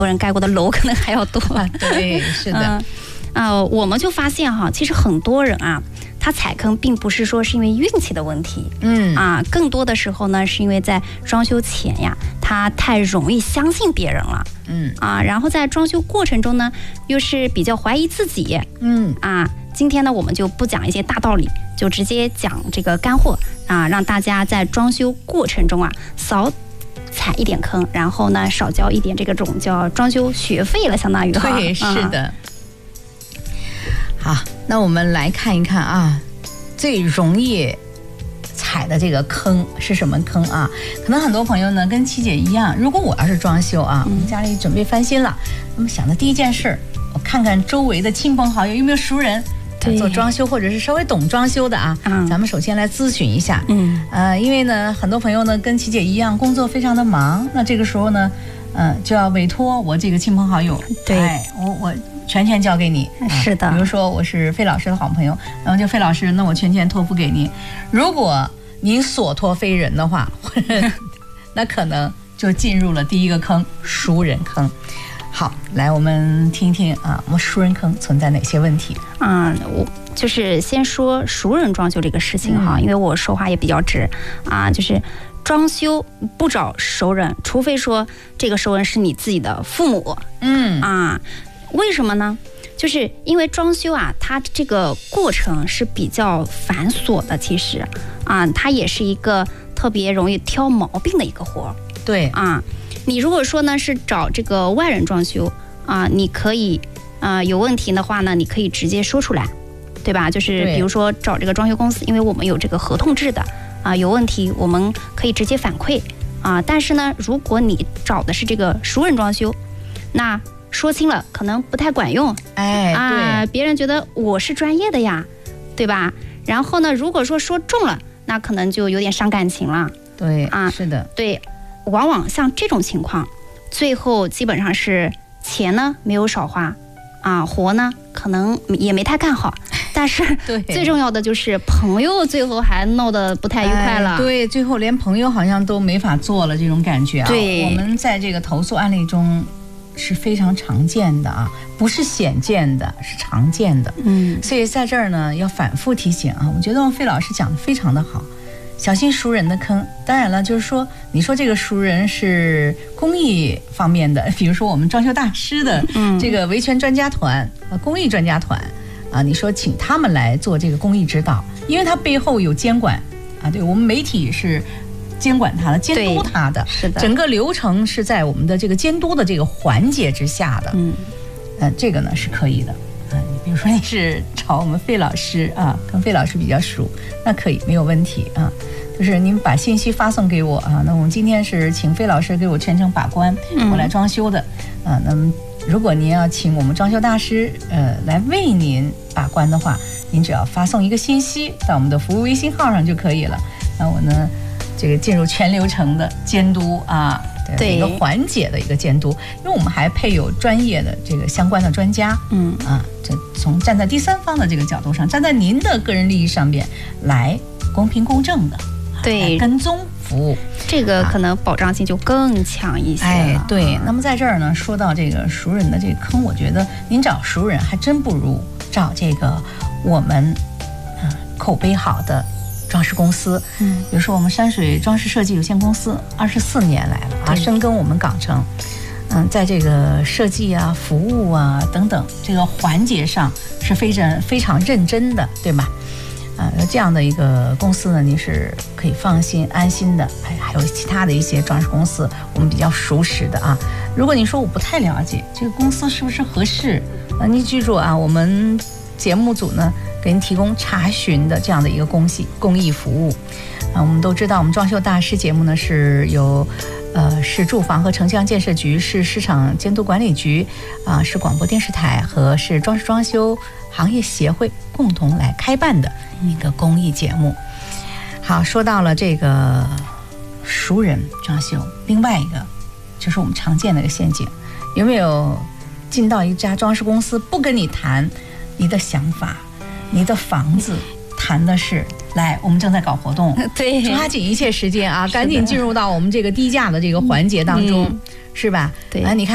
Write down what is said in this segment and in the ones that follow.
人盖过的楼可能还要多。 对，是的。 我们就发现哈，其实很多人啊，他踩坑并不是说是因为运气的问题，更多的时候呢，是因为在装修前呀，他太容易相信别人了，然后在装修过程中呢，又是比较怀疑自己，今天呢，我们就不讲一些大道理，就直接讲这个干货啊，让大家在装修过程中啊，少踩一点坑，然后呢，少交一点这种叫装修学费了，相当于哈。 对，是的。好，那我们来看一看啊，最容易踩的这个坑是什么坑啊？可能很多朋友呢跟七姐一样，如果我要是装修啊，我们家里准备翻新了，那么想的第一件事，我看看周围的亲朋好友有没有熟人做装修，或者是稍微懂装修的啊。咱们首先来咨询一下，因为呢，很多朋友呢跟七姐一样，工作非常的忙，那这个时候呢，就要委托我这个亲朋好友，我全权交给你， 是的。 比如说我是费老师的好朋友，然后就费老师，那我全权托付给您。如果您所托非人的话，那可能就进入了第一个坑——熟人坑。好，来我们听听啊，我们熟人坑存在哪些问题？ 我就是先说熟人装修这个事情哈，因为我说话也比较直啊，就是装修不找熟人，除非说这个熟人是你自己的父母，为什么呢？就是因为装修啊，它这个过程是比较繁琐的，其实它也是一个特别容易挑毛病的一个活。 对你如果说呢是找这个外人装修你可以有问题的话呢，你可以直接说出来，对吧？就是比如说找这个装修公司，因为我们有这个合同制的有问题我们可以直接反馈但是呢，如果你找的是这个熟人装修，那说轻了可能不太管用， 对， 别人觉得我是专业的呀，对吧？然后呢，如果说重了，那可能就有点伤感情了。 对是的， 对，往往像这种情况，最后基本上是钱呢没有少花活呢可能也没太干好，但是最重要的就是朋友最后还闹得不太愉快了。 对，最后连朋友好像都没法做了，这种感觉对， 我们在这个投诉案例中是非常常见的不是鲜见的，是常见的。所以在这儿呢要反复提醒我觉得费老师讲的非常的好，小心熟人的坑。当然了，就是说你说这个熟人是工艺方面的，比如说我们装修大师的这个维权专家团工艺专家团你说请他们来做这个工艺指导，因为他背后有监管对，我们媒体是监管他的，监督他的， 是的， 整个流程是在我们的这个监督的这个环节之下的。这个呢是可以的你比如说你是找我们费老师跟费老师比较熟，那可以没有问题就是您把信息发送给我那我们今天是请费老师给我全程把关，我来装修的那么如果您要请我们装修大师来为您把关的话，您只要发送一个信息到我们的服务微信号上就可以了。那我呢这个进入全流程的监督对一个环节的一个监督，因为我们还配有专业的这个相关的专家这从站在第三方的这个角度上，站在您的个人利益上面来公平公正的来跟踪服务， 这个可能保障性就更强一些了。 对，那么在这儿呢说到这个熟人的这个坑，我觉得您找熟人还真不如找这个我们口碑好的装饰公司比如说我们山水装饰设计有限公司24年来了深耕我们港城在这个设计服务等等这个环节上是非常认真的，对吧？这样的一个公司呢，您是可以放心安心的。还有其他的一些装饰公司我们比较熟识的如果你说我不太了解这个公司是不是合适你记住我们节目组呢给您提供查询的这样的一个公益服务我们都知道我们装修大师节目呢是由市住房和城乡建设局、市市场监督管理局市广播电视台和市装饰装修行业协会共同来开办的一个公益节目。好，说到了这个熟人装修，另外一个就是我们常见的一个陷阱，有没有进到一家装饰公司不跟你谈你的想法你的房子，谈的是来我们正在搞活动， 对， 抓紧一切时间赶紧进入到我们这个低价的这个环节当中是吧？ 对你看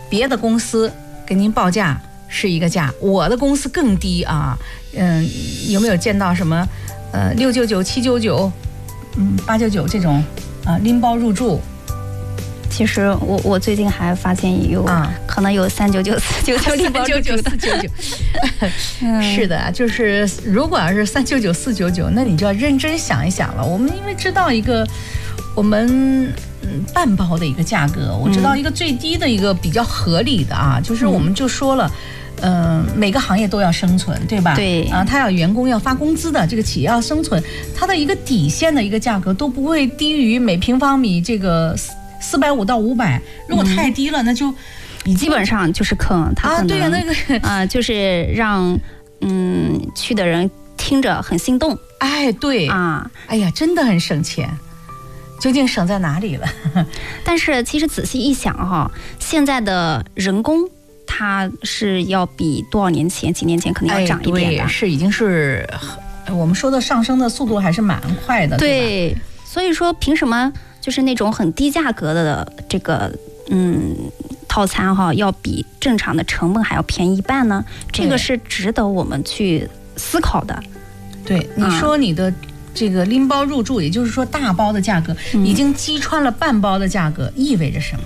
别的公司给您报价是一个价，我的公司更低啊。有没有见到什么699、799、899这种拎包入住？ 其实我最近还发现有可能有399、499拎包入住的 499。是的，就是如果要是399、499，那你就要认真想一想了。我们因为知道一个我们半包的一个价格，我知道一个最低的一个比较合理的啊，就是我们就说了。每个行业都要生存，对吧？ 对啊，他要员工要发工资的，这个企业要生存，它的一个底线的一个价格都不会低于每平方米这个450到500，如果太低了，那就基本上就是坑。它可能对呀，那个就是让去的人听着很心动。 哎，对啊，哎呀，真的很省钱。究竟省在哪里了？ 但是其实仔细一想哈，现在的人工。它是要比多少年前、几年前可能要涨一点的， 对，是已经是我们说的上升的速度还是蛮快的， 对吧？所以说凭什么就是那种很低价格的这个套餐哈，要比正常的成本还要便宜一半呢？这个是值得我们去思考的。 对，你说你的这个拎包入住，也就是说大包的价格已经击穿了半包的价格，意味着什么？